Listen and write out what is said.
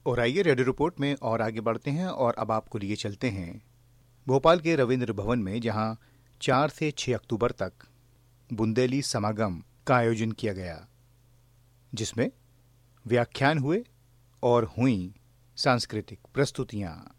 और आइए radio report में और आगे बढ़ते हैं और अब आपको लिए चलते हैं भोपाल के रविंद्र भवन में, जहां 4 से 6 अक्टूबर तक बुंदेली समागम का आयोजन किया गया, जिसमें व्याख्यान हुए और हुई सांस्कृतिक प्रस्तुतियां।